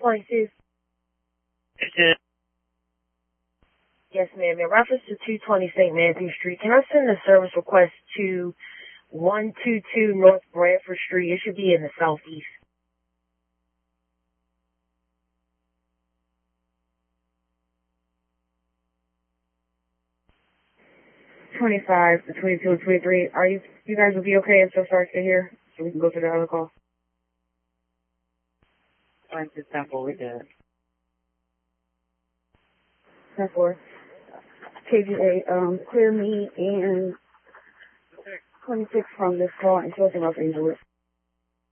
222? Yes, ma'am. In reference to 220 St. Matthew Street, can I send a service request to 122 North Bradford Street? It should be in the southeast. 25 to 22 and 23. You guys will be okay? I'm so sorry to hear. So we can go to the other call. Alright, just 10-4, we did. 10-4. KGA, clear me and 26 from this call and show them up into it.